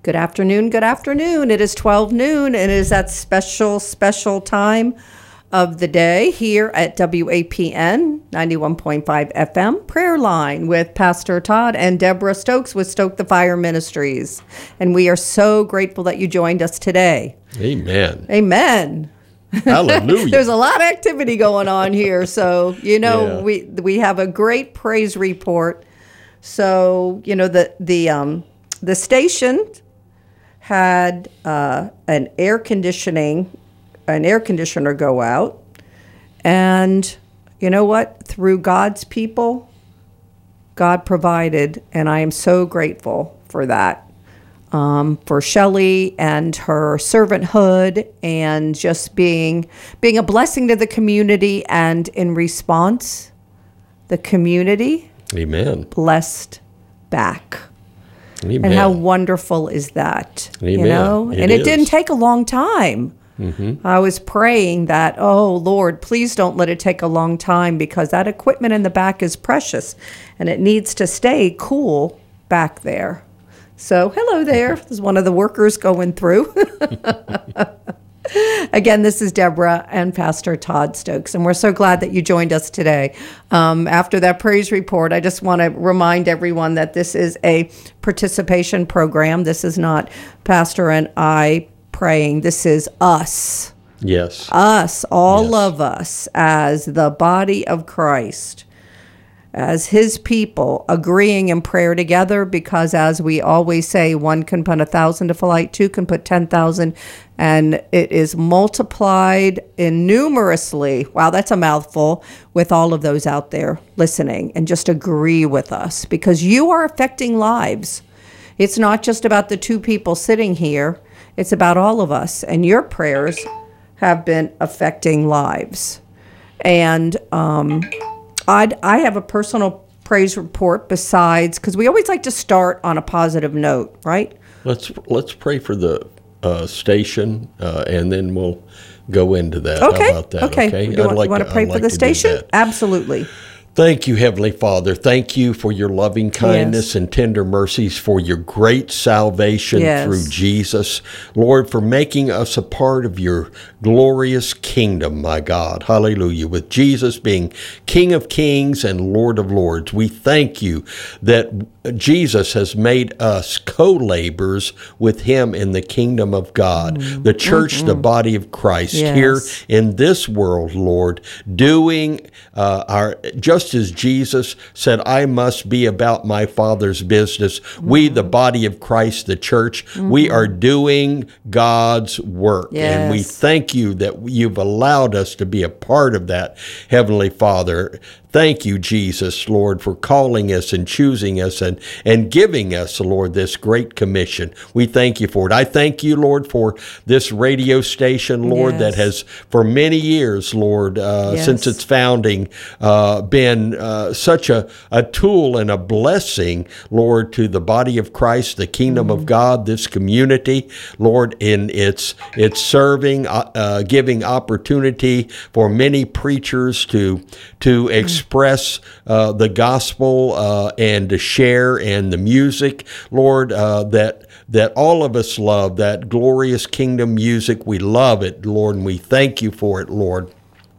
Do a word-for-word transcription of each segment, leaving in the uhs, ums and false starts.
Good afternoon, good afternoon. It is twelve noon, and it is that special, special time of the day here at W A P N ninety-one point five F M Prayer Line with Pastor Todd and Deborah Stokes with Stoke the Fire Ministries. And we are so grateful that you joined us today. Amen. Amen. Hallelujah. There's a lot of activity going on here. So, you know, Yeah. we we have a great praise report. So, you know, the, the, um, the station had uh, an air conditioning, an air conditioner go out. And you know what? Through God's people, God provided, and I am so grateful for that. Um, for Shelley and her servanthood and just being being a blessing to the community, and in response, the community Amen. blessed back. Amen. And how wonderful is that? Amen. You know? It and it is. didn't take a long time. Mm-hmm. I was praying that, oh, Lord, please don't let it take a long time, because that equipment in the back is precious and it needs to stay cool back there. So, hello there. This is one of the workers going through. Again, this is Deborah and Pastor Todd Stokes, and we're so glad that you joined us today. Um, after that praise report, I just want to remind everyone that this is a participation program. This is not Pastor and I praying. This is us. Yes. Us, all Yes. of us, as the body of Christ, as his people, agreeing in prayer together, because as we always say, one can put a thousand to flight, two can put ten thousand, and it is multiplied innumerously. Wow, that's a mouthful, with all of those out there listening, and just agree with us, because you are affecting lives. It's not just about the two people sitting here, it's about all of us, and your prayers have been affecting lives. And um I'd, I have a personal praise report besides, because we always like to start on a positive note, right? Let's let's pray for the uh, station, uh, and then we'll go into that. Okay. How about that? Okay. Okay. You, want, like you want to I'd pray for like the to do station? that. Absolutely. Thank you, Heavenly Father. Thank you for your loving kindness Yes. and tender mercies, for your great salvation Yes. through Jesus. Lord, for making us a part of your glorious kingdom, my God. Hallelujah. With Jesus being King of Kings and Lord of Lords, we thank you that Jesus has made us co-laborers with him in the kingdom of God. Mm. The church, mm-hmm. the body of Christ, yes. here in this world, Lord, doing uh, our just as Jesus said, I must be about my Father's business. Mm-hmm. We, the body of Christ, the church, mm-hmm. we are doing God's work. Yes. And we thank you that you've allowed us to be a part of that, Heavenly Father. Thank you, Jesus, Lord, for calling us and choosing us and, and giving us, Lord, this great commission. We thank you for it. I thank you, Lord, for this radio station, Lord, yes. that has for many years, Lord, uh, yes. since its founding, uh, been uh, such a, a tool and a blessing, Lord, to the body of Christ, the kingdom mm-hmm. of God, this community, Lord, in its, its serving, uh, uh, giving opportunity for many preachers to, to express express uh, the gospel uh, and to share, and the music, Lord, uh, that that all of us love, that glorious kingdom music. We love it, Lord, and we thank you for it, Lord.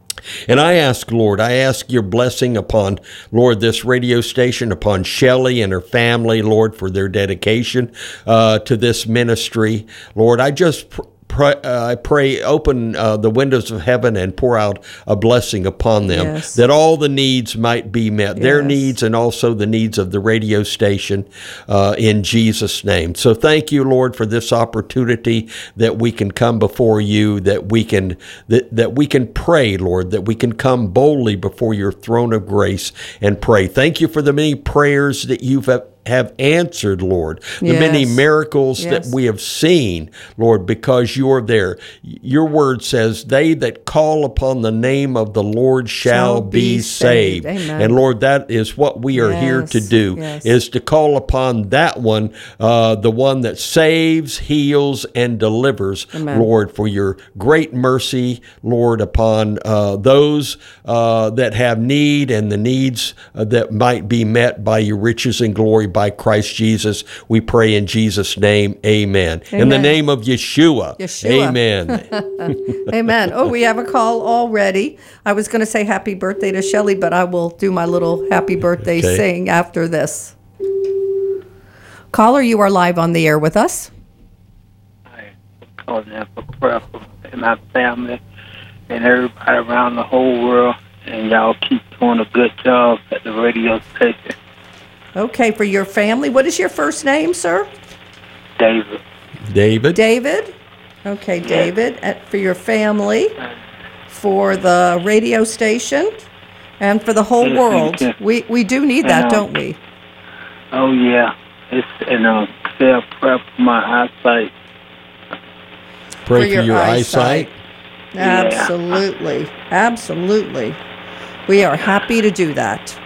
And I ask, Lord, I ask your blessing upon, Lord, this radio station, upon Shelley and her family, Lord, for their dedication uh, to this ministry. Lord, I just pr- Pray, uh, I pray, open uh, the windows of heaven and pour out a blessing upon them, yes. that all the needs might be met, yes. their needs and also the needs of the radio station, uh, in Jesus' name. So thank you, Lord, for this opportunity that we can come before you, that we can that, that we can pray, Lord, that we can come boldly before your throne of grace and pray. Thank you for the many prayers that you've have answered, Lord, the yes. many miracles yes. that we have seen, Lord, because you're there. Your word says, they that call upon the name of the Lord shall, shall be, be saved. saved. Amen. And Lord, that is what we are yes. here to do, yes. is to call upon that one, uh, the one that saves, heals, and delivers, Amen. Lord, for your great mercy, Lord, upon uh, those uh, that have need, and the needs uh, that might be met by your riches and glory by Christ Jesus. We pray in Jesus' name, amen. amen. In the name of Yeshua, Yeshua. Amen. Amen. Oh, we have a call already. I was going to say happy birthday to Shelley, but I will do my little happy birthday Okay. sing after this. Caller, you are live on the air with us. I calling in for prayer for my family and everybody around the whole world, and y'all keep doing a good job at the radio station. Okay, for your family. What is your first name, sir? David. David? David. Okay, David. And for your family, for the radio station, and for the whole Yes, world. yes. We we do need that, And, um, don't we? Oh, yeah. It's, and uh, say a prayer for my eyesight. Pray For for your your, eyesight. eyesight. Absolutely. Absolutely. We are happy to do that.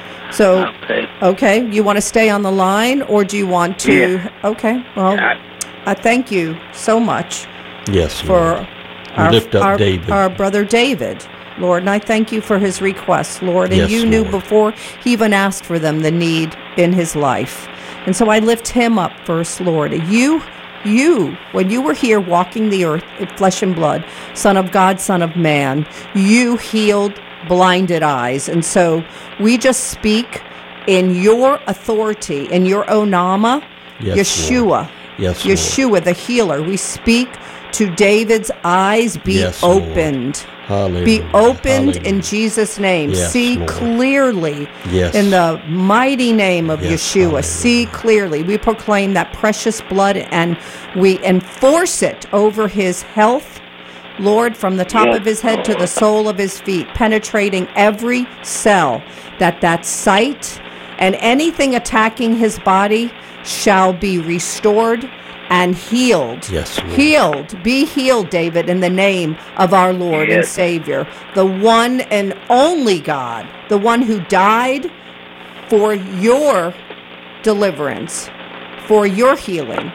So, Okay. okay, you want to stay on the line, or do you want to? Yeah. Okay, well, I, I thank you so much Yes, for Lord. We our, lift up our, David. our brother David, Lord, and I thank you for his requests, Lord, and Yes, you knew Lord. before he even asked for them the need in his life. And so I lift him up first, Lord. You, you, when you were here walking the earth in flesh and blood, Son of God, Son of Man, you healed blinded eyes. And so we just speak in your authority, in your onama, Yes, Yeshua, Lord. Yes, Lord. Yeshua, the healer. We speak to David's eyes be Yes, Lord. opened. Hallelujah. Be opened in Hallelujah. Jesus' name. Yes, See Lord. clearly Yes. in the mighty name of Yes, Yeshua. hallelujah. See clearly. We proclaim that precious blood and we enforce it over his health, Lord, from the top Yes, of his head to the Lord. sole of his feet, penetrating every cell, that that sight and anything attacking his body shall be restored and healed. Yes, Lord. Healed. Be healed, David, in the name of our Lord and Yes. Savior, the one and only God, the one who died for your deliverance, for your healing,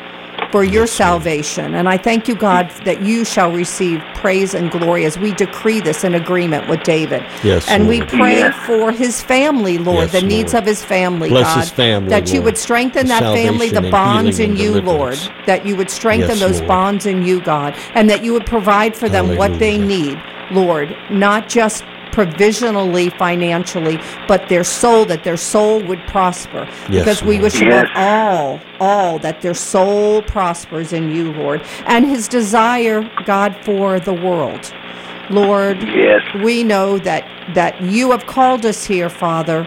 for your Yes, Lord. salvation. And I thank you, God, that you shall receive praise and glory as we decree this in agreement with David. Yes, and we Lord. pray Yes. for his family, Lord, Yes, the needs Lord. of his family, Bless God. his family, that you Lord. would strengthen The that family, salvation the and bonds healing in and you, Lord. deliverance. That you would strengthen Yes, those Lord. bonds in you, God. And that you would provide for them what they Hallelujah. need, Lord. Not just provisionally financially, but their soul, that their soul would prosper. Yes, because we Lord. wish above Yes. all, all that their soul prospers in you, Lord. And his desire, God, for the world. Lord, Yes. we know that, that you have called us here, Father,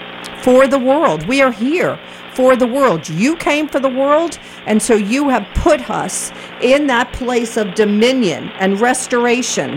for the world. We are here for the world. You came for the world, and so you have put us in that place of dominion and restoration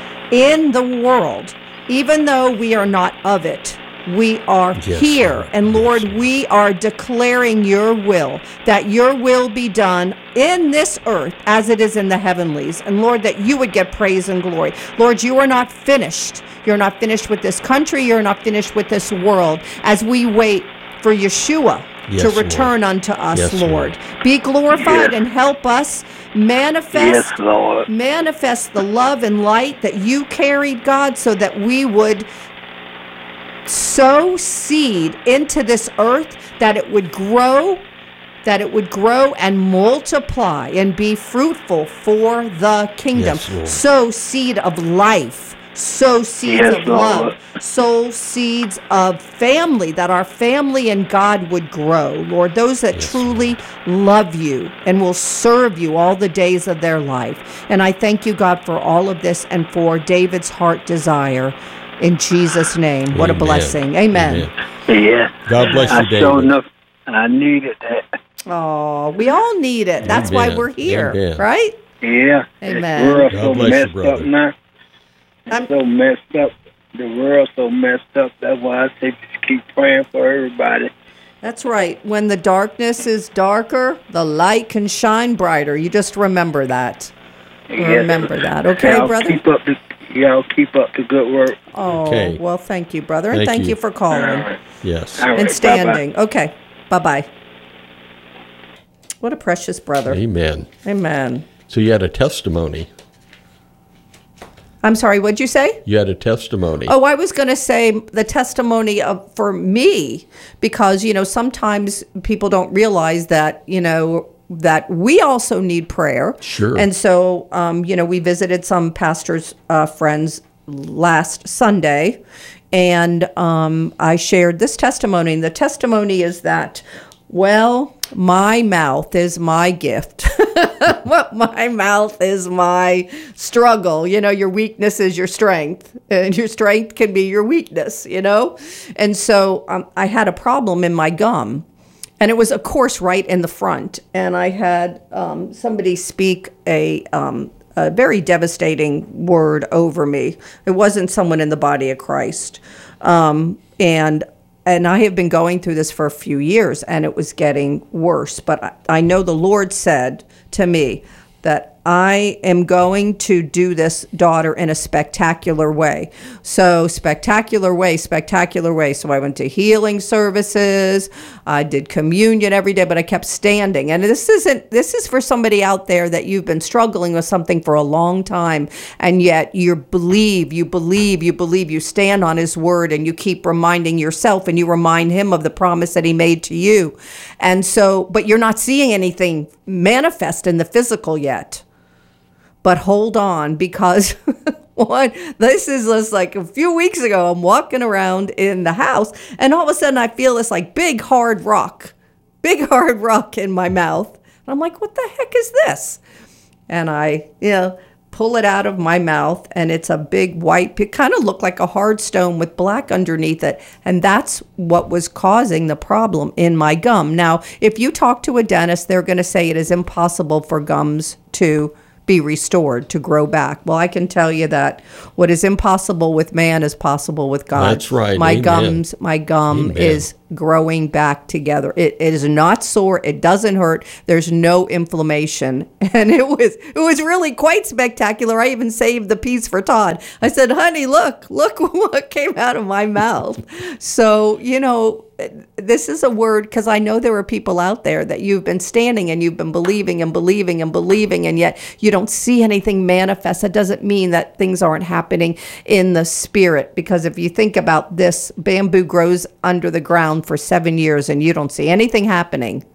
in the world. Even though we are not of it, we are Yes, here. Lord. And Yes, Lord, Lord. we are declaring your will, that your will be done in this earth as it is in the heavenlies. And Lord, that you would get praise and glory. Lord, you are not finished. You're not finished with this country. You're not finished with this world as we wait for Yeshua Yes, to Lord. return unto us, Yes, Lord. Lord. Be glorified Yes. and help us manifest Yes, Lord. manifest the love and light that you carried, God, so that we would sow seed into this earth, that it would grow, that it would grow and multiply and be fruitful for the kingdom. Yes, Lord. Sow seed of life, sow seeds Yes, of Lord. love, sow seeds of family, that our family and God would grow, Lord. Those that Yes, truly love you and will serve you all the days of their life. And I thank you, God, for all of this and for David's heart desire. In Jesus' name. What a Amen. blessing. Amen. Yes. God bless you, I David. sure enough, I needed that. Oh, we all need it. That's why Amen. we're here, Amen. right? Yeah. Amen. The world's God so bless you, messed brother. up now. I'm- It's so messed up. The world's so messed up. That's why I say just keep praying for everybody. That's right. When the darkness is darker, the light can shine brighter. You just remember that. Yes. Remember that. Okay, y'all brother? Keep up the, y'all keep up the good work. Oh, Okay. well, thank you, brother. And Thank thank you, you. for All calling right. Yes. All right. and Bye-bye. standing. Okay. Bye-bye. What a precious brother. Amen. Amen. So you had a testimony. I'm sorry, what'd you say? You had a testimony. Oh, I was going to say the testimony of for me, because, you know, sometimes people don't realize that, you know, that we also need prayer. Sure. And so, um, you know, we visited some pastors' uh, friends last Sunday, and um, I shared this testimony. And the testimony is that, well, my mouth is my gift. Well, my mouth is my struggle. You know, your weakness is your strength, and your strength can be your weakness, you know? And so um, I had a problem in my gum, and it was, of course, right in the front. And I had um, somebody speak a, um, a very devastating word over me. It wasn't someone in the body of Christ. Um, and And I have been going through this for a few years, and it was getting worse. But I, I know the Lord said to me that I am going to do this, daughter, in a spectacular way. So spectacular way, spectacular way. So I went to healing services. I did communion every day, but I kept standing. And this isn't, this is for somebody out there that you've been struggling with something for a long time. And yet you believe, you believe, you believe, you stand on his word, and you keep reminding yourself, and you remind him of the promise that he made to you. And so, but you're not seeing anything manifest in the physical yet. But hold on, because one, this is just like a few weeks ago, I'm walking around in the house, and all of a sudden I feel this like big hard rock, big hard rock in my mouth. And I'm like, what the heck is this? And I, you know, pull it out of my mouth, and it's a big white, it kind of looked like a hard stone with black underneath it. And that's what was causing the problem in my gum. Now, if you talk to a dentist, they're going to say it is impossible for gums to be restored, to grow back. Well, I can tell you that what is impossible with man is possible with God. That's right. My Amen. gums, my gum Amen. is growing back together. It, it is not sore. It doesn't hurt. There's no inflammation. And it was it was really quite spectacular. I even saved the piece for Todd. I said, honey, look, look what came out of my mouth. So, you know, this is a word, because I know there are people out there that you've been standing and you've been believing and believing and believing, and yet you don't see anything manifest. That doesn't mean that things aren't happening in the spirit, because if you think about this, bamboo grows under the ground for seven years and you don't see anything happening.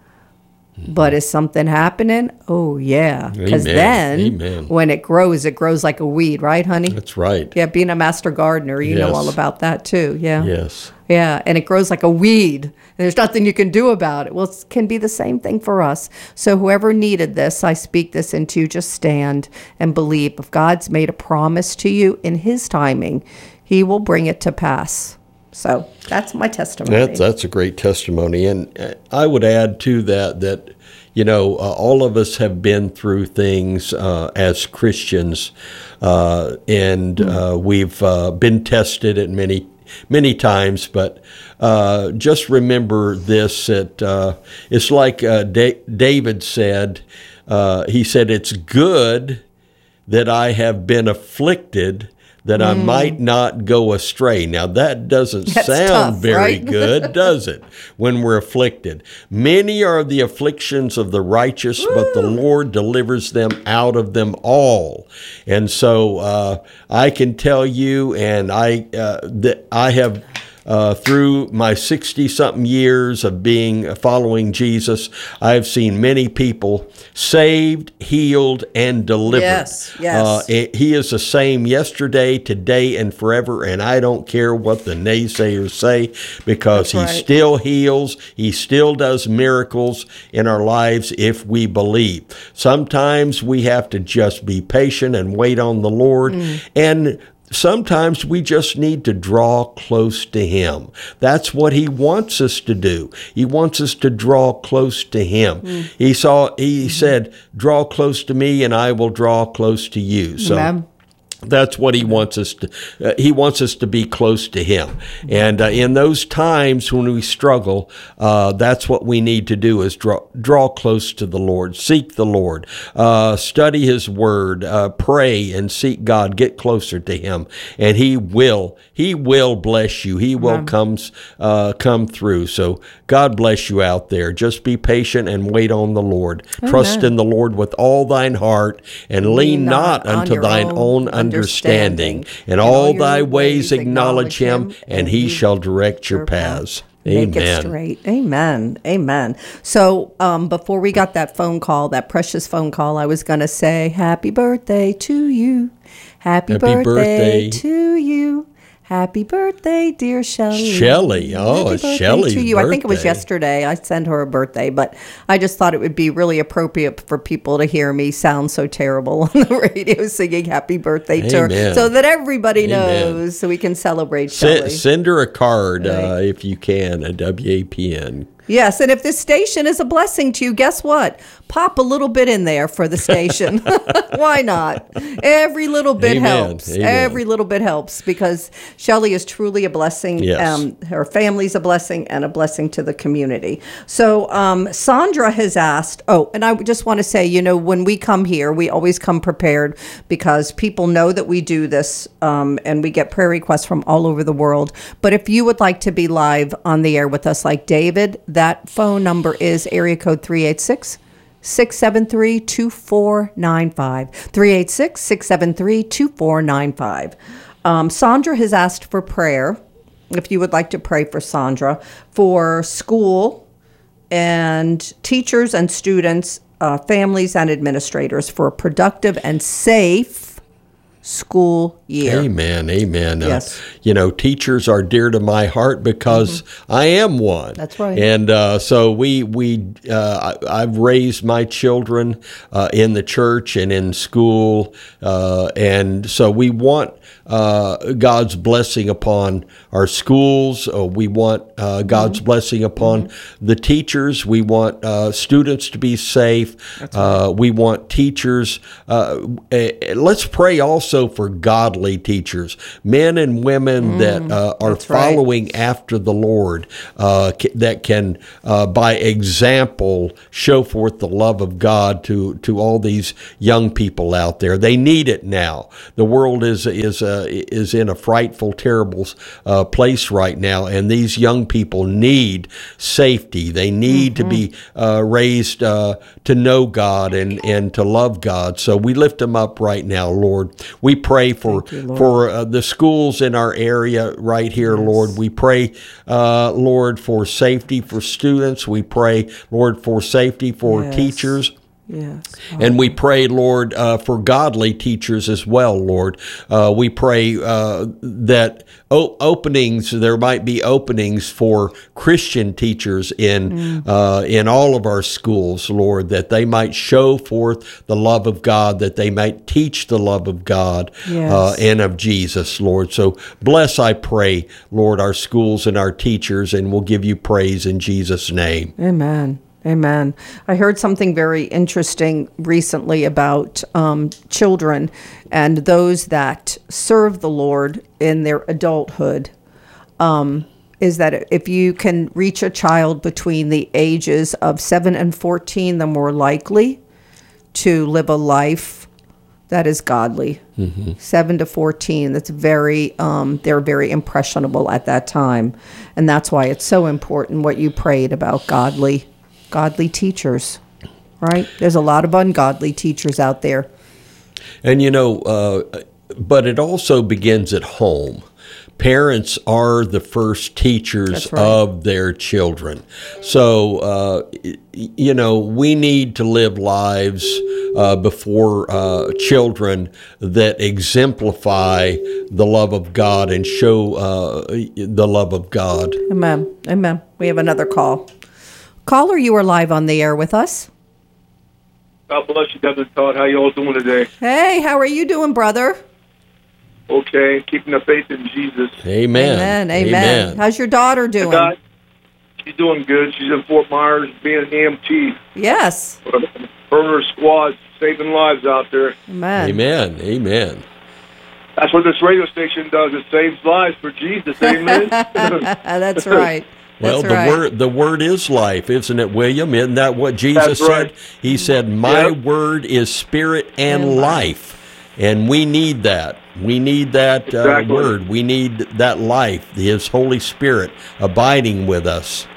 But is something happening? Oh, yeah. Because then Amen. When it grows, it grows like a weed, right, honey? That's right. Yeah, being a master gardener, you Yes. know all about that too. Yeah. Yes. Yeah, and it grows like a weed, and there's nothing you can do about it. Well, it can be the same thing for us. So whoever needed this, I speak this into you. Just stand and believe. If God's made a promise to you in his timing, he will bring it to pass. So that's my testimony. That, that's a great testimony. And uh, I would add to that that, you know, uh, all of us have been through things uh, as Christians, uh, and uh, we've uh, been tested at many many times, but uh, just remember this, that uh, it's like uh, da- David said, uh, he said, it's good that I have been afflicted, that I might not go astray. Now, that doesn't That's sound tough, very right? good, does it, when we're afflicted? Many are the afflictions of the righteous, but the Lord delivers them out of them all. And so uh, I can tell you, and I uh, that I have Uh, through my sixty-something years of being following Jesus, I've seen many people saved, healed, and delivered. Yes, yes. Uh, it- he is the same yesterday, today, and forever, and I don't care what the naysayers say, because That's he right. still heals. He still does miracles in our lives if we believe. Sometimes we have to just be patient and wait on the Lord, Mm. and sometimes we just need to draw close to him. That's what he wants us to do. He wants us to draw close to him. Mm. He saw, he said, draw close to me and I will draw close to you. So Amen. that's what he wants us to, uh, he wants us to be close to him. And uh, in those times when we struggle, uh, that's what we need to do, is draw, draw close to the Lord, seek the Lord, uh, study his word, uh, pray and seek God, get closer to him. And he will, he will bless you. He will Amen. comes, uh, come through. So God bless you out there. Just be patient and wait on the Lord. Trust in the Lord with all thine heart, and lean, Lean not not on unto your thine own own understanding. understanding. In all thy ways acknowledge him, and he shall direct your paths. Amen. Make it straight. Amen. Amen. So um, before we got that phone call, that precious phone call, I was going to say, happy birthday to you. Happy, Happy birthday, birthday. to you. Happy birthday, dear Shelley. Shelley. Oh, Happy it's birthday Shelley's to you. I think it was birthday. yesterday. I sent her a birthday, but I just thought it would be really appropriate for people to hear me sound so terrible on the radio singing happy birthday to her, Amen. so that everybody Amen. knows, so we can celebrate Send, Shelley. send her a card Right. uh, if you can, a W A P N. Yes, and if this station is a blessing to you, guess what? Pop a little bit in there for the station. Why not? Every little bit Amen. helps. Amen. Every little bit helps, because Shelley is truly a blessing. Yes. Um, her family's a blessing and a blessing to the community. So um, Sandra has asked, oh, and I just want to say, you know, when we come here, we always come prepared, because people know that we do this, um, and we get prayer requests from all over the world. But if you would like to be live on the air with us like David, that phone number is area code three eight six, six seven three, two four nine five. three eight six, six seven three, two four nine five. Um, Sandra has asked for prayer, if you would like to pray for Sandra, for school and teachers and students, uh, families and administrators, for a productive and safe school year. Amen. Amen. Yes. Uh, you know, teachers are dear to my heart because mm-hmm. I am one. That's right. And uh, so we we uh, I, I've raised my children uh, in the church and in school, uh, and so we want uh, God's blessing upon our schools. Uh, we want uh, God's mm-hmm. blessing upon mm-hmm. the teachers. We want uh, students to be safe. That's right. Uh, we want teachers. Uh, uh, let's pray also for godly teachers, men and women mm, that uh, are following right. after the Lord, uh, c- that can, uh, by example, show forth the love of God to, to all these young people out there. They need it now. The world is is uh, is in a frightful, terrible uh, place right now, and these young people need safety. They need mm-hmm. to be uh, raised uh, to know God and, and to love God. So we lift them up right now, Lord. We pray for you, for uh, the schools in our area right here, yes. Lord. We pray, uh, Lord, for safety for students. We pray, Lord, for safety for yes. teachers. Yes. And we pray, Lord, uh, for godly teachers as well, Lord. Uh, we pray uh, that o- openings, there might be openings for Christian teachers in mm. uh, in all of our schools, Lord, that they might show forth the love of God, that they might teach the love of God yes. uh, and of Jesus, Lord. So bless, I pray, Lord, our schools and our teachers, and we'll give you praise in Jesus' name. Amen. Amen. I heard something very interesting recently about um, children and those that serve the Lord in their adulthood, um, is that if you can reach a child between the ages of seven and fourteen, they're more likely to live a life that is godly. Mm-hmm. seven to fourteen, that's very, um, they're very impressionable at that time. And that's why it's so important what you prayed about godly Godly teachers, right? There's a lot of ungodly teachers out there. And, you know, uh, but it also begins at home. Parents are the first teachers right. of their children. So, uh, you know, we need to live lives uh, before uh, children that exemplify the love of God and show uh, the love of God. Amen. Amen. We have another call. Caller, you are live on the air with us. God bless you, Doctor Todd. How you all doing today? Hey, how are you doing, brother? Okay, keeping the faith in Jesus. Amen. Amen. Amen. Amen. How's your daughter doing? God, she's doing good. She's in Fort Myers being an E M T. Yes. Her and her squad saving lives out there. Amen. Amen. Amen. That's what this radio station does. It saves lives for Jesus. Amen. That's right. Well, That's the right. word the word is life, isn't it, William? Isn't that what Jesus That's right. said? He said, "My yep. word is spirit and, and life," and we need that. We need that exactly. uh, word. We need that life, His Holy Spirit abiding with us.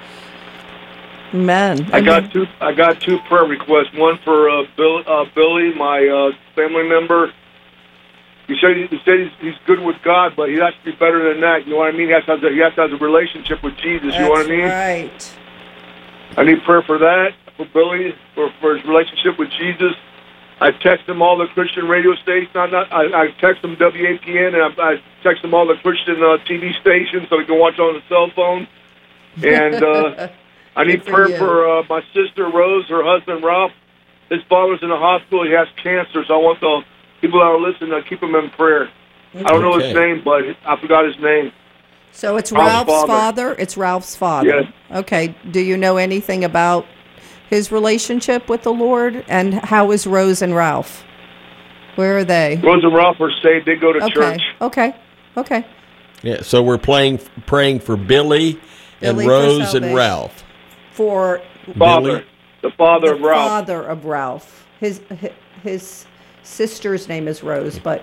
Amen. I got two. I got two prayer requests. One for uh, Bill, uh, Billy, my uh, family member, You said he said he's, he's good with God, but he has to be better than that. You know what I mean? He has to have, he has to have a relationship with Jesus. You know what I mean? Right. I need prayer for that, for Billy, for, for his relationship with Jesus. I text him all the Christian radio stations. Not, not, I, I text him W A P N, and I, I text him all the Christian uh, T V stations so he can watch on his cell phone. And uh, I need for prayer you. for uh, my sister Rose, her husband Ralph. His father's in the hospital. He has cancer, so I want the people that are listening to keep him in prayer. I don't know his Okay. name, but I forgot his name. So it's Ralph's Ralph's father. father? It's Ralph's father. Yes. Okay. Do you know anything about his relationship with the Lord? And how is Rose and Ralph? Where are they? Rose and Ralph are saved. They go to Okay. church. Okay. Okay. Yeah, so we're playing, praying for Billy, and Billy for Rose and salvation. Ralph. For Father, Billy? the father the of Ralph. father of Ralph. His hi- his sister's name is Rose, but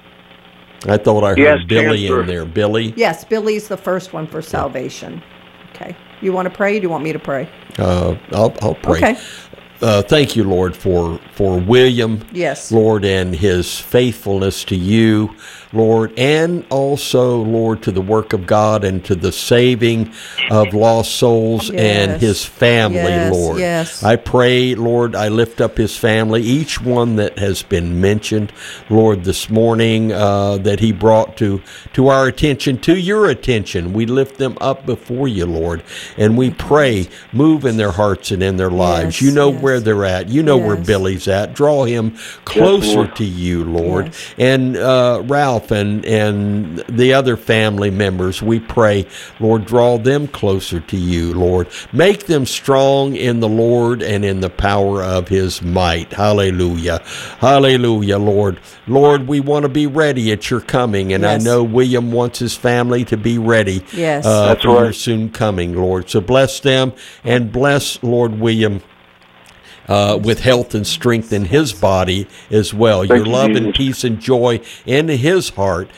I thought I He has heard Billy cancer. in there. Billy? yes, Billy's the first one for salvation. Okay. You want to pray? Or do you want me to pray? Uh, I'll, I'll pray. Okay. Uh, thank you, Lord, for, for William, Yes. Lord, and his faithfulness to you, Lord, and also, Lord, to the work of God and to the saving of lost souls and Yes. his family, Yes, Lord. yes. I pray, Lord, I lift up his family, each one that has been mentioned, Lord, this morning uh, that he brought to, to our attention, to your attention. We lift them up before you, Lord, and we pray, move in their hearts and in their lives. Yes, You know yes. where they're at. You know where Yes. Billy's at. Draw him closer Lord. to you, Lord. Yes. And uh, Ralph and, and the other family members, we pray, Lord, draw them closer to you, Lord. Make them strong in the Lord and in the power of his might. Hallelujah. Hallelujah, Lord. Lord, we want to be ready at your coming, and Yes. I know William wants his family to be ready Yes. uh, That's for your right. soon coming, Lord. So bless them and bless, Lord William, uh, with health and strength in his body as well. Thank Your you, love and Jesus. peace and joy in his heart